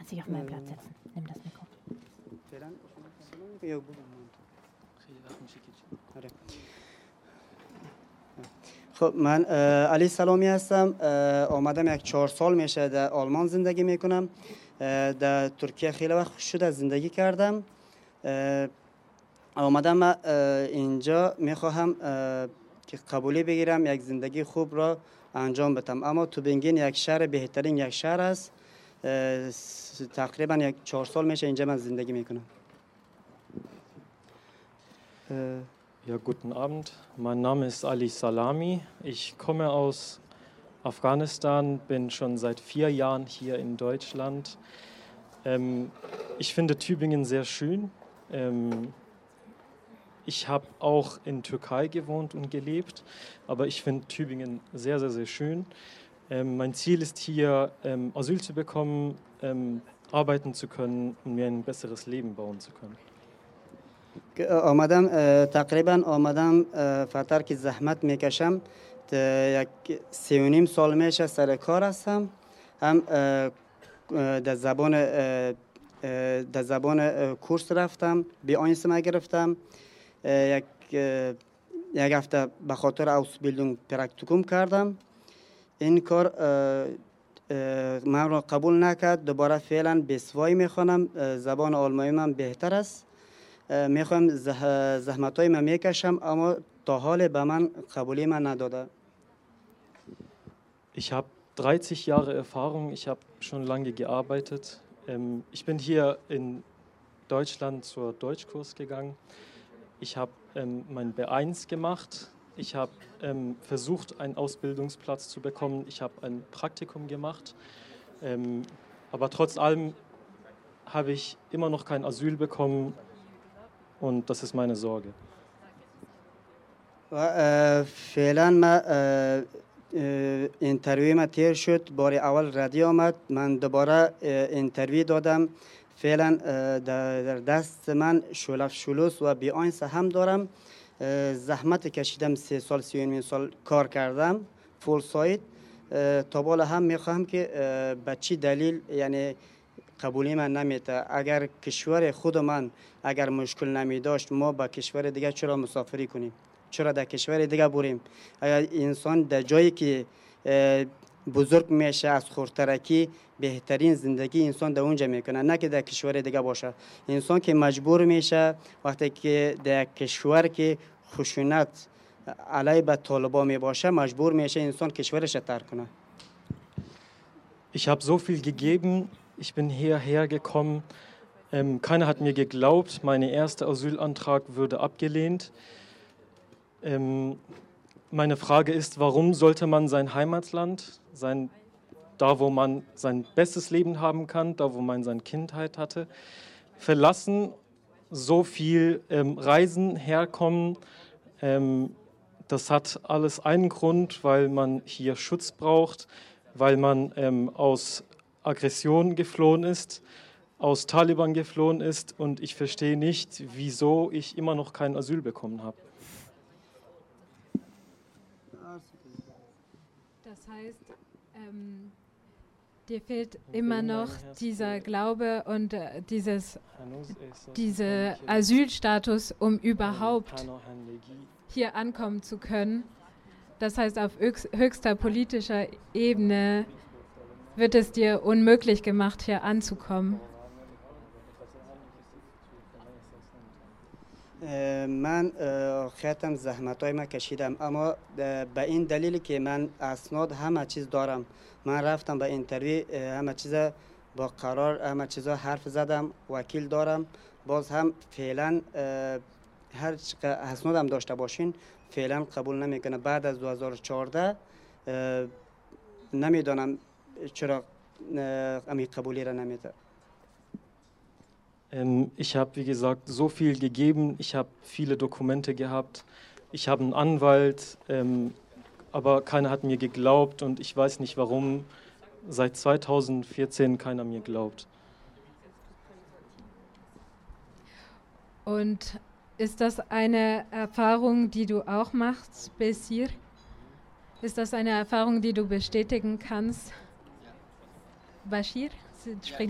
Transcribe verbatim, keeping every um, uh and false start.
kannst dich auf meinen Platz setzen. Nimm das Mikro. خب من علی سلامی هستم. آمدم یک چهار سال میشه در آلمان زندگی میکنم. در ترکیه خیلی وقت شده زندگی کردم. آمدم اینجا میخواهم که قبولی بگیرم، یک زندگی خوب را انجام بدم. اما توبینگین یک شهر بهترین یک شهر است. تقریبا یک چهار سال میشه اینجا من زندگی میکنم. Ja, guten Abend. Mein Name ist Ali Salami. Ich komme aus Afghanistan, bin schon seit vier Jahren hier in Deutschland. Ähm, ich finde Tübingen sehr schön. Ähm, ich habe auch in Türkei gewohnt und gelebt, aber ich finde Tübingen sehr, sehr, sehr schön. Ähm, mein Ziel ist hier, ähm, Asyl zu bekommen, ähm, arbeiten zu können und mir ein besseres Leben bauen zu können. آمدم تقریبا آمدم فتر که زحمت میکشم. یک سی و نیم سال میشه سر کار هستم. هم در زبان در زبان کورس رفتم، بی آینسم گرفتم. یک یک هفته به خاطر اوسبیلدونگ پرکتیکوم کردم. این کار من را قبول نکرد. دوباره فعلا بسوایی میخوانم. زبان آلمانی من بهتر است. میخوام زحمتای من میکشم اما تا حال به من قبولی من نداده. Ich habe dreißig Jahre Erfahrung, ich habe schon lange gearbeitet. Ähm, ich bin hier in Deutschland zur Deutschkurs gegangen. Ich habe ähm, mein B eins gemacht. Ich habe ähm, versucht, einen Ausbildungsplatz zu bekommen. Ich habe ein Praktikum gemacht. Ähm, aber trotz allem habe ich immer noch kein Asyl bekommen. Und das ist meine Sorge. فعلا ما اینترویو ما تیر شد. بار اول ردی آمد. من دوباره اینترویو دادم. فعلا در دست من شلف شلوس و بی آینس هم دارم. زحمت کشیدم. سه سال سی و نیم سال کار کردم فول سایت. تا بالا هم میخواهم که به چی دلیل یعنی قبولی من نمیده. اگر کشور خود من اگر مشکل نمی داشت ما با کشور دیگه چرا مسافری کنیم؟ چرا در کشور دیگه بریم؟ اگر انسان در جایی که بزرگ میشه از خورترکی بهترین زندگی انسان در اونجا میکنه، نه که در کشور دیگه باشه. انسان که مجبور میشه وقتی که در کشور که خشونت علیه به طالبان می باشه مجبور میشه انسان کشورش ترک کنه. Ich habe so viel gegeben. Ich bin hierher gekommen, ähm, keiner hat mir geglaubt, mein erster Asylantrag würde abgelehnt. Ähm, meine Frage ist, warum sollte man sein Heimatland, sein, da wo man sein bestes Leben haben kann, da wo man seine Kindheit hatte, verlassen, so viel ähm, reisen, herkommen. Ähm, das hat alles einen Grund, weil man hier Schutz braucht, weil man ähm, aus Aggression geflohen ist, aus Taliban geflohen ist und ich verstehe nicht, wieso ich immer noch kein Asyl bekommen habe. Das heißt, ähm, dir fehlt immer noch dieser Glaube und äh, dieses, dieser Asylstatus, um überhaupt hier ankommen zu können. Das heißt, auf höchster politischer Ebene wird es dir unmöglich gemacht, hier anzukommen. من خیلی زحمتای ما کشیدم اما به این دلیلی که من اسناد همه چیز دارم. من رفتم به اینترویو همه چیز با قرار همه چیزا حرف زدم. وکیل دارم. باز هم فعلا هر اسنادم داشته باشین فعلا قبول نمیکنه. بعد از دو هزار و چهارده نمیدونم چرا امی قبولی را نمیده. Ähm, ich habe, wie gesagt, so viel gegeben. Ich habe viele Dokumente gehabt. Ich habe einen Anwalt, ähm, aber keiner hat mir geglaubt und ich weiß nicht, warum seit zweitausendvierzehn keiner mir glaubt. Und ist das eine Erfahrung, die du auch machst, Besir? Ist das eine Erfahrung, die du bestätigen kannst? Bashir?